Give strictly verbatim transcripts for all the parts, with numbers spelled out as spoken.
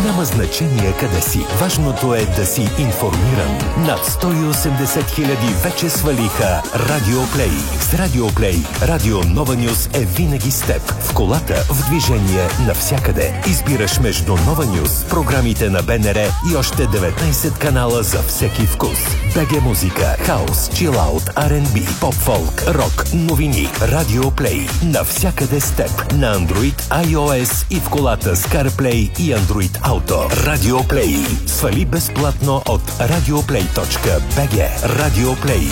Няма значение къде си. Важното е да си информиран. Над сто и осемдесет хиляди вече свалиха Радио Плей. С Радио Плей, Радио Нова Нюз е винаги с теб. В колата, в движение, навсякъде. Избираш между Нова Нюз, програмите на БНР и още деветнайсет канала за всеки вкус. БГ музика, хаус, чилаут, Ар енд Би, поп-фолк, рок, новини. Радио Плей. Навсякъде с теб. На Android, iOS и в колата с CarPlay и Android Auto. Радио Плей. Свали безплатно от радиоплей точка би джи. Радио Плей.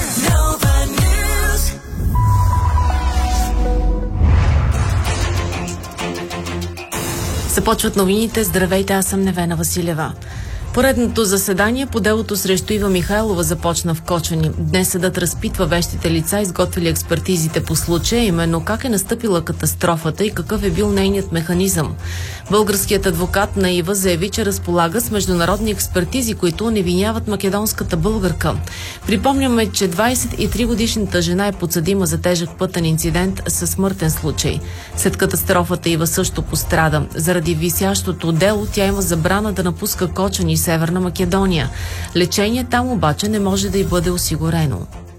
Започват новините. Здравейте, аз съм Невена Василева. Поредното заседание по делото срещу Ива Михайлова започна в Кочани. Днес съдът разпитва вещите лица, изготвили експертизите по случая, именно как е настъпила катастрофата и какъв е бил нейният механизъм. Българският адвокат на Ива заяви, че разполага с международни експертизи, които оневиняват македонската българка. Припомняме, че двайсет и три годишната жена е подсъдима за тежък пътен инцидент със смъртен случай. След катастрофата Ива също пострада. Заради висящото дело тя има забрана да напуска Кочани и Северна Македония. Лечение там обаче не може да й бъде осигурено.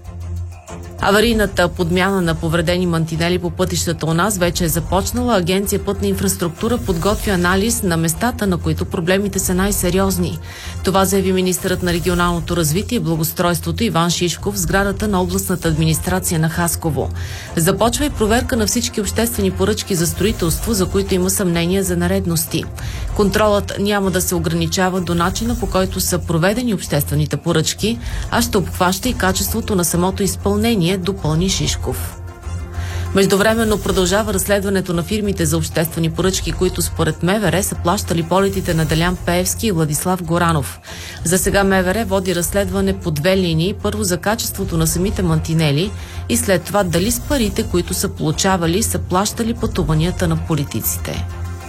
Аварийната подмяна на повредени мантинели по пътищата у нас вече е започнала. Агенция Пътна инфраструктура подготвя анализ на местата, на които проблемите са най-сериозни. Това заяви министърът на регионалното развитие и благоустройството Иван Шишков в сградата на областната администрация на Хасково. Започва и проверка на всички обществени поръчки за строителство, за които има съмнения за нередности. Контролът няма да се ограничава до начина, по който са проведени обществените поръчки, а ще обхваща и качеството на самото изпълнение, допълни Шишков. Междувременно продължава разследването на фирмите за обществени поръчки, които според МВР са плащали полетите на Делян Пеевски и Владислав Горанов. За сега МВР води разследване по две линии. Първо за качеството на самите мантинели и след това дали с парите, които са получавали, са плащали пътуванията на политиците.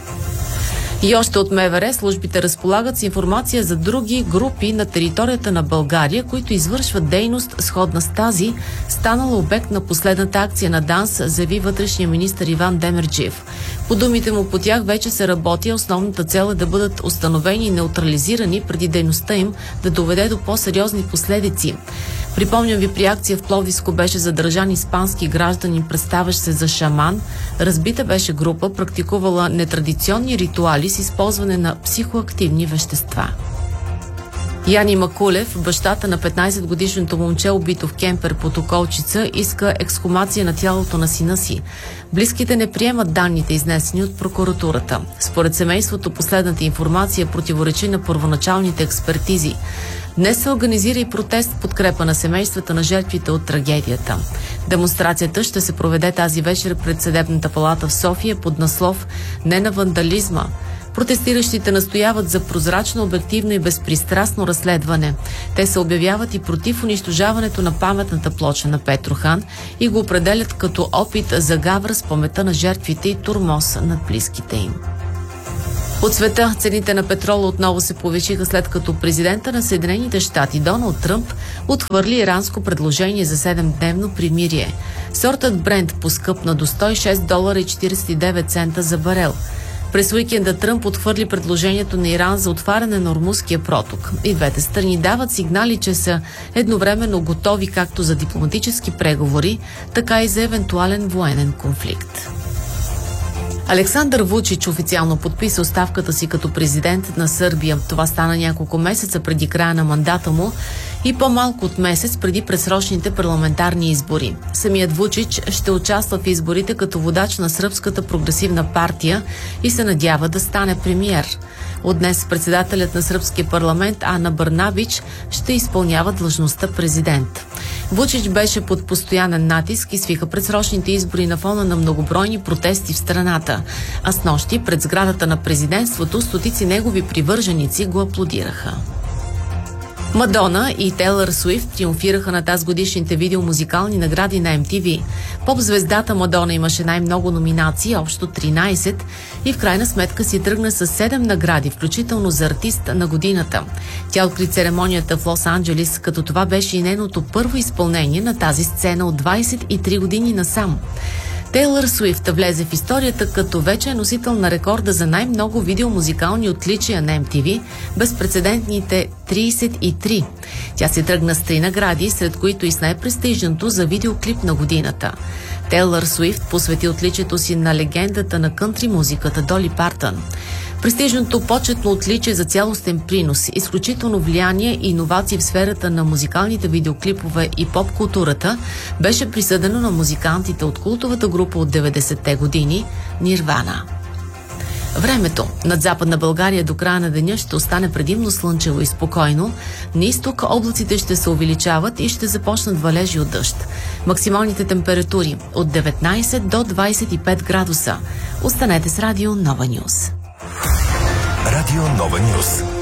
И още от МВР службите разполагат с информация за други групи на територията на България, които извършват дейност сходна с тази, станала обект на последната акция на ДАНС, заяви вътрешния министър Иван Демерджиев. По думите му, по тях вече се работи, основната цел е да бъдат установени и неутрализирани преди дейността им да доведе до по-сериозни последици. Припомням ви, при акция в Пловдивско беше задържан испански гражданин, представящ се за шаман. Разбита беше група, практикувала нетрадиционни ритуали с използване на психоактивни вещества. Яни Макулев, бащата на петнайсетгодишното момче, убито в кемпер под Околчица, иска ексхумация на тялото на сина си. Близките не приемат данните, изнесени от прокуратурата. Според семейството, последната информация противоречи на първоначалните експертизи. Днес се организира и протест в подкрепа на семействата на жертвите от трагедията. Демонстрацията ще се проведе тази вечер пред Съдебната палата в София под наслов «Не на вандализма». Протестиращите настояват за прозрачно, обективно и безпристрастно разследване. Те се обявяват и против унищожаването на паметната плоча на Петрохан и го определят като опит за гавра с паметта на жертвите и тормоз над близките им. От света цените на петрола отново се повишиха, след като президента на Съединените щати Доналд Тръмп отхвърли иранско предложение за седемдневно примирие. Сортът Брент поскъпна до сто и шест долара и четирийсет и девет цента за барел. През уикенда Тръмп отхвърли предложението на Иран за отваряне на Ормузския проток. И двете страни дават сигнали, че са едновременно готови както за дипломатически преговори, така и за евентуален военен конфликт. Александър Вучич официално подписа оставката си като президент на Сърбия. Това стана няколко месеца преди края на мандата му и по-малко от месец преди предсрочните парламентарни избори. Самият Вучич ще участва в изборите като водач на Сръбската прогресивна партия и се надява да стане премиер. От днес председателят на Сръбския парламент Ана Брнабич ще изпълнява длъжността президент. Вучич беше под постоянен натиск и свиха предсрочните избори на фона на многобройни протести в страната. А снощи пред сградата на президентството стотици негови привърженици го аплодираха. Мадона и Тейлър Суифт триумфираха на тазгодишните видеомузикални награди на Ем Ти Ви. Поп-звездата Мадона имаше най-много номинации, общо тринайсет, и в крайна сметка си тръгна с седем награди, включително за артист на годината. Тя откри церемонията в Лос-Анджелис, като това беше и нейното първо изпълнение на тази сцена от двайсет и три години насам. Тейлър Суифт влезе в историята като вече е носител на рекорда за най-много видеомузикални отличия на Ем Ти Ви, безпрецедентните трийсет и три. Тя се тръгна с три награди, сред които и с най-престижното за видеоклип на годината. Тейлър Суифт посвети отличието си на легендата на кънтри музиката Доли Партън. Престижното почетно отличие за цялостен принос, изключително влияние и иновации в сферата на музикалните видеоклипове и поп-културата беше присъдено на музикантите от култовата група от деветдесетте години Нирвана. Времето над Западна България до края на деня ще остане предимно слънчево и спокойно. На изток облаците ще се увеличават и ще започнат валежи от дъжд. Максималните температури от деветнайсет до двайсет и пет градуса. Останете с Радио Нова Нюз. Радио Нова Нюз.